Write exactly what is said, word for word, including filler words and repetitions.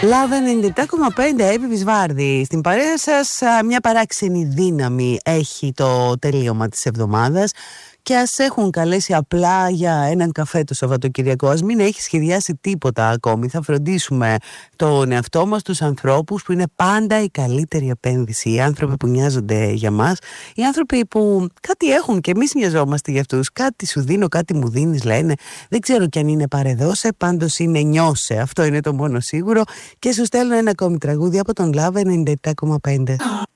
Λάβε ενενήντα επτά κόμμα πέντε, Εύη Βυσβάρδη. Στην παρέα σας μια παράξενη δύναμη έχει το τελείωμα της εβδομάδας και ας έχουν καλέσει απλά για έναν καφέ το Σαββατοκυριακό, ας μην έχει σχεδιάσει τίποτα ακόμη. Θα φροντίσουμε τον εαυτό μας, τους ανθρώπους που είναι πάντα η καλύτερη επένδυση. Οι άνθρωποι που νοιάζονται για μας, οι άνθρωποι που κάτι έχουν και εμείς νοιαζόμαστε για αυτούς. Κάτι σου δίνω, κάτι μου δίνεις, λένε. Δεν ξέρω κι αν είναι παρεδώσε, πάντως είναι νιώσε. Αυτό είναι το μόνο σίγουρο. Και σου στέλνω ένα ακόμη τραγούδι από τον Λάβε ενενήντα επτά κόμμα πέντε.